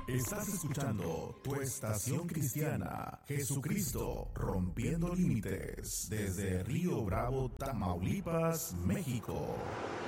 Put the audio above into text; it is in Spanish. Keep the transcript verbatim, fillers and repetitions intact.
Estás escuchando tu estación cristiana, Jesucristo rompiendo límites, desde Río Bravo, Tamaulipas, México.